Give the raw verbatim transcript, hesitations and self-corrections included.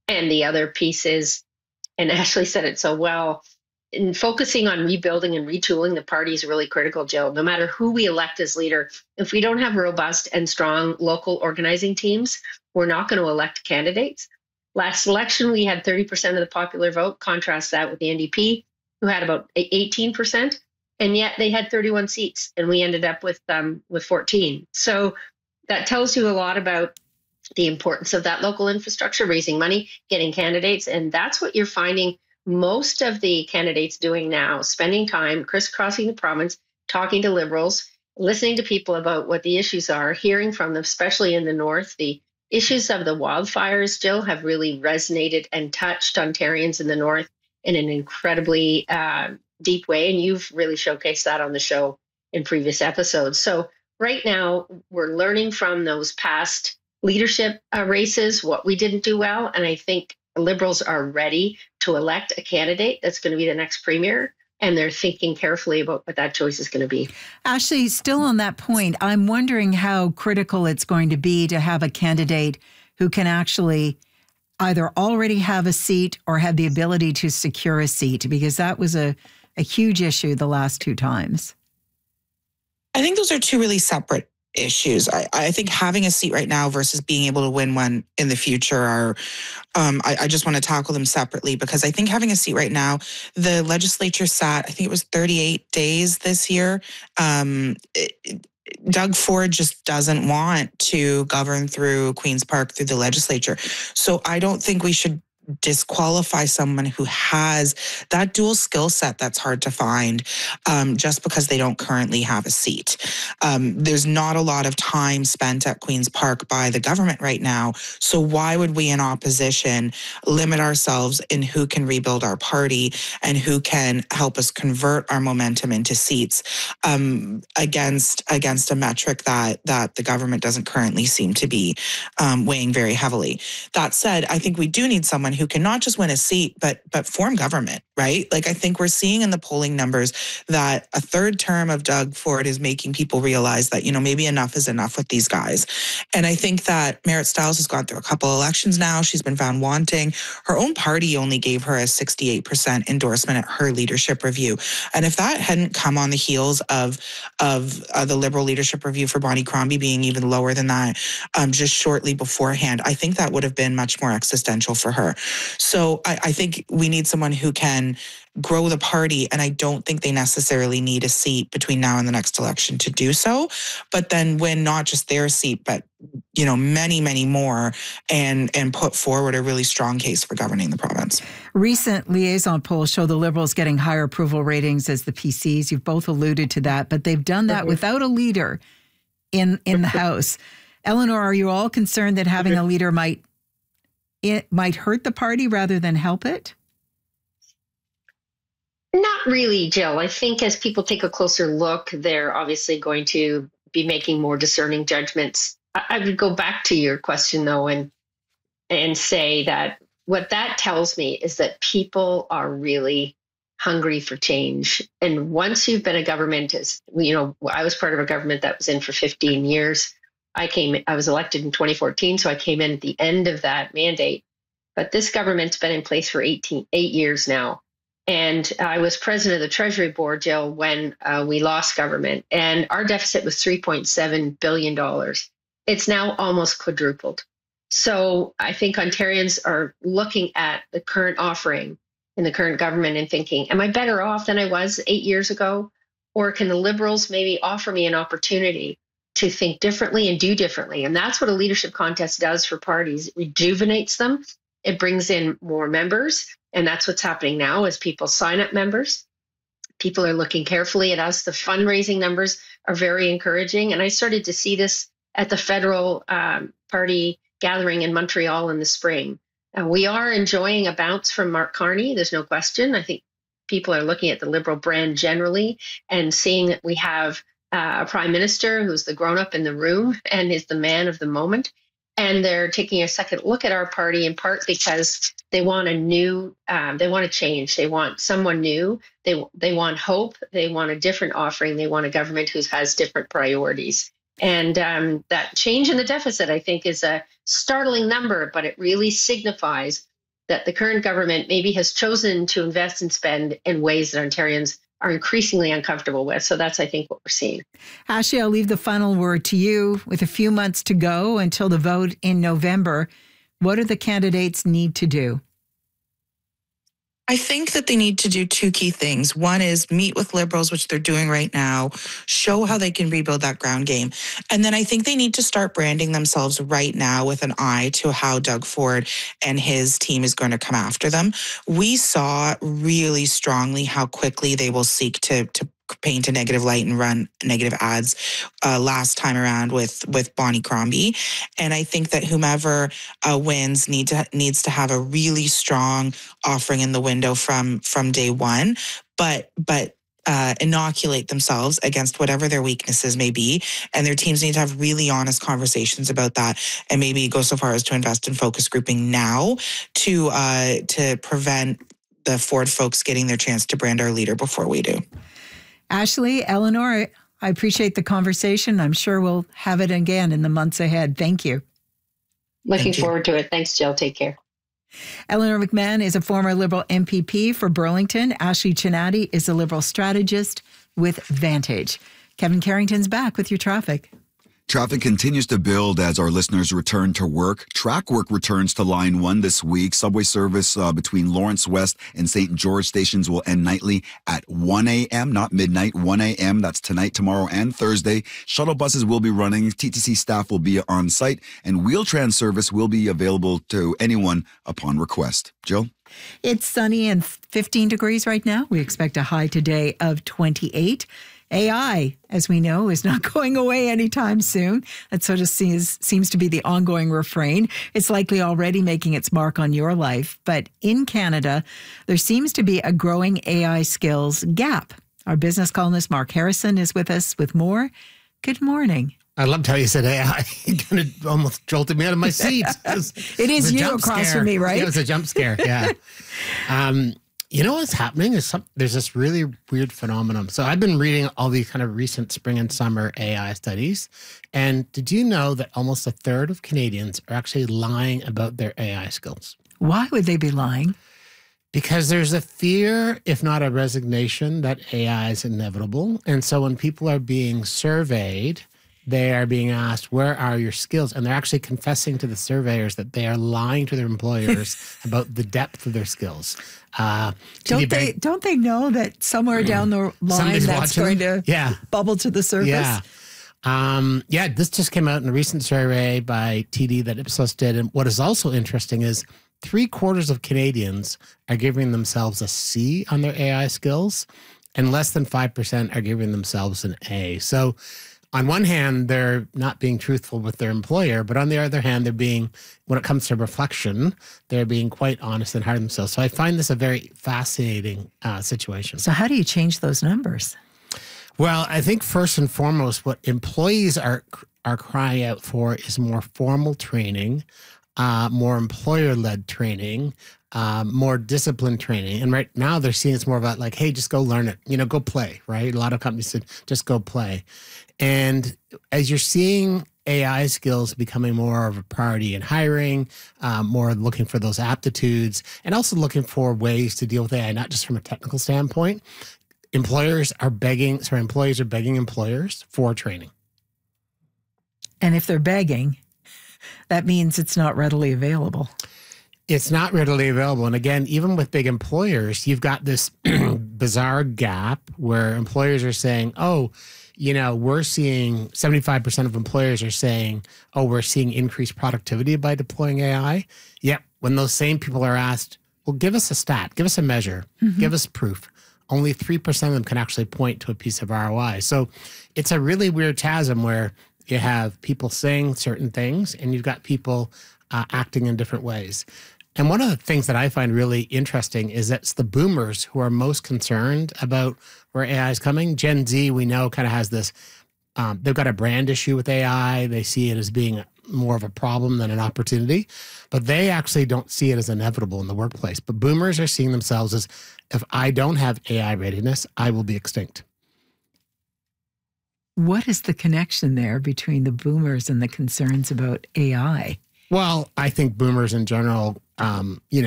And the other piece is, and Ashley said it so well, in focusing on rebuilding and retooling the party is really critical, Jill. No matter who we elect as leader, if we don't have robust and strong local organizing teams, we're not going to elect candidates. Last election, we had thirty percent of the popular vote. Contrast that with the N D P, who had about eighteen percent, and yet they had thirty-one seats, and we ended up with um, with fourteen. So that tells you a lot about the importance of that local infrastructure, raising money, getting candidates, and that's what you're finding most of the candidates doing now, spending time crisscrossing the province, talking to Liberals, listening to people about what the issues are, hearing from them, especially in the north. The issues of the wildfires, Jill, have really resonated and touched Ontarians in the north in an incredibly uh, deep way, and you've really showcased that on the show in previous episodes. So right now, we're learning from those past leadership uh, races, what we didn't do well, and I think Liberals are ready to elect a candidate that's going to be the next premier, and they're thinking carefully about what that choice is going to be. Ashley, still on that point, I'm wondering how critical it's going to be to have a candidate who can actually either already have a seat or have the ability to secure a seat, because that was a, a huge issue the last two times. I think those are two really separate issues. I, I think having a seat right now versus being able to win one in the future are, um, I, I just want to tackle them separately, because I think having a seat right now, the legislature sat, I think it was thirty-eight days this year. Um, it, Doug Ford just doesn't want to govern through Queen's Park, through the legislature. So I don't think we should disqualify someone who has that dual skill set that's hard to find um, just because they don't currently have a seat. Um, there's not a lot of time spent at Queen's Park by the government right now. So why would we in opposition limit ourselves in who can rebuild our party and who can help us convert our momentum into seats um, against against a metric that that the government doesn't currently seem to be um, weighing very heavily. That said, I think we do need someone who can not just win a seat, but but form government, right? Like I think we're seeing in the polling numbers that a third term of Doug Ford is making people realize that, you know, maybe enough is enough with these guys. And I think that Marit Stiles has gone through a couple elections now. She's been found wanting. Her own party only gave her a sixty-eight percent endorsement at her leadership review. And if that hadn't come on the heels of, of uh, the Liberal leadership review for Bonnie Crombie being even lower than that um, just shortly beforehand, I think that would have been much more existential for her. So I, I think we need someone who can grow the party, and I don't think they necessarily need a seat between now and the next election to do so, but then win not just their seat, but you know, many, many more, and and put forward a really strong case for governing the province. Recent liaison polls show the Liberals getting higher approval ratings as the P Cs. You've both alluded to that, but they've done that without a leader in in the House. Eleanor, are you all concerned that having a leader might it might hurt the party rather than help it? Not really, Jill. I think as people take a closer look, they're obviously going to be making more discerning judgments. I, I would go back to your question, though, and and say that what that tells me is that people are really hungry for change. And once you've been a government, as you know, I was part of a government that was in for fifteen years. I came, I was elected in twenty fourteen, so I came in at the end of that mandate. But this government's been in place for eighteen, eight years now. And I was president of the Treasury Board, Jill, when uh, we lost government. And our deficit was three point seven billion dollars. It's now almost quadrupled. So I think Ontarians are looking at the current offering in the current government and thinking, am I better off than I was eight years ago? Or can the Liberals maybe offer me an opportunity to think differently and do differently? And that's what a leadership contest does for parties. It rejuvenates them. It brings in more members. And that's what's happening now as people sign up members. People are looking carefully at us. The fundraising numbers are very encouraging. And I started to see this at the federal um, party gathering in Montreal in the spring. And we are enjoying a bounce from Mark Carney. There's no question. I think people are looking at the Liberal brand generally and seeing that we have Uh, a prime minister who's the grown-up in the room and is the man of the moment. And they're taking a second look at our party in part because they want a new, um, they want to change. They want someone new. They they want hope. They want a different offering. They want a government who has different priorities. And um, that change in the deficit, I think, is a startling number, but it really signifies that the current government maybe has chosen to invest and spend in ways that Ontarians are increasingly uncomfortable with. So that's, I think, what we're seeing. Ashley, I'll leave the final word to you. With a few months to go until the vote in November, what do the candidates need to do? I think that they need to do two key things. One is meet with Liberals, which they're doing right now, show how they can rebuild that ground game. And then I think they need to start branding themselves right now with an eye to how Doug Ford and his team is going to come after them. We saw really strongly how quickly they will seek to, to paint a negative light and run negative ads uh, last time around with with Bonnie Crombie. And I think that whomever uh, wins need to needs to have a really strong offering in the window from from day one, but but uh, inoculate themselves against whatever their weaknesses may be. And their teams need to have really honest conversations about that, and maybe go so far as to invest in focus grouping now to uh, to prevent the Ford folks getting their chance to brand our leader before we do. Ashley, Eleanor, I appreciate the conversation. I'm sure we'll have it again in the months ahead. Thank you. Looking Thank you. forward to it. Thanks, Jill. Take care. Eleanor McMahon is a former Liberal M P P for Burlington. Ashley Chinatti is a Liberal strategist with Vantage. Kevin Carrington's back with your traffic. Traffic continues to build as our listeners return to work. Track work returns to Line one this week. Subway service uh, between Lawrence West and Saint George stations will end nightly at one a.m., not midnight, one a.m. That's tonight, tomorrow, and Thursday. Shuttle buses will be running. T T C staff will be on site, and Wheel-Trans service will be available to anyone upon request. Jill? It's sunny and fifteen degrees right now. We expect a high today of twenty-eight. A I, as we know, is not going away anytime soon. That sort of seems, seems to be the ongoing refrain. It's likely already making its mark on your life. But in Canada, there seems to be a growing A I skills gap. Our business columnist, Mark Harrison, is with us with more. Good morning. I loved how you said A I. It kind of almost jolted me out of my seat. It, was, it is it you across scare. from me, right? Yeah, it was a jump scare, yeah. um, you know what's happening is some, there's this really weird phenomenon. So I've been reading all these kind of recent spring and summer A I studies. And did you know that almost a third of Canadians are actually lying about their A I skills? Why would they be lying? Because there's a fear, if not a resignation, that A I is inevitable. And so when people are being surveyed, they are being asked, where are your skills? And they're actually confessing to the surveyors that they are lying to their employers about the depth of their skills. Uh, don't they bank, don't they know that somewhere down the line that's going to yeah. bubble to the surface? Yeah. Um, yeah, this just came out in a recent survey by T D that Ipsos did. And what is also interesting is three quarters of Canadians are giving themselves a C on their A I skills, and less than five percent are giving themselves an A. So on one hand, they're not being truthful with their employer, but on the other hand, they're being, when it comes to reflection, they're being quite honest and hard on themselves. So I find this a very fascinating uh, situation. So how do you change those numbers? Well, I think first and foremost, what employees are are crying out for is more formal training, uh, more employer-led training, um, more disciplined training. And right now they're seeing it's more about like, hey, just go learn it, you know, go play, right? A lot of companies said, just go play. And as you're seeing A I skills becoming more of a priority in hiring, um, more looking for those aptitudes, and also looking for ways to deal with A I, not just from a technical standpoint, employers are begging, sorry, employees are begging employers for training. And if they're begging, that means it's not readily available. It's not readily available. And again, even with big employers, you've got this bizarre gap where employers are saying, oh, you know, we're seeing seventy-five percent of employers are saying, oh, we're seeing increased productivity by deploying A I. Yep. When those same people are asked, well, give us a stat, give us a measure, mm-hmm. give us proof. Only three percent of them can actually point to a piece of R O I. So it's a really weird chasm where you have people saying certain things and you've got people uh, acting in different ways. And one of the things that I find really interesting is that it's the boomers who are most concerned about where A I is coming. Gen Z, we know, kind of has this, um, they've got a brand issue with A I. They see it as being more of a problem than an opportunity, but they actually don't see it as inevitable in the workplace. But boomers are seeing themselves as, if I don't have A I readiness, I will be extinct. What is the connection there between the boomers and the concerns about A I? Well, I think boomers in general, um, you know,